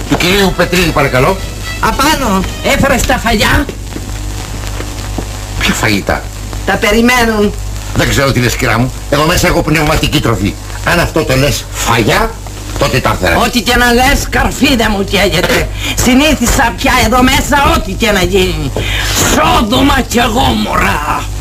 Του κυρίου Πετρίδη παρακαλώ. Απάνω, έφερες τα φαγιά. Ποια φαγητά? Τα περιμένουν. Δεν ξέρω τι λες, κυρά μου. Εδώ μέσα έχω πνευματική τροφή. Αν αυτό το λες φαγιά, τότε τα έφερα. Ό,τι και να λες, καρφί δεν μου καίγεται. Συνήθισα πια εδώ μέσα ό,τι και να γίνει. Σόδομα κι εγώ, μωρά.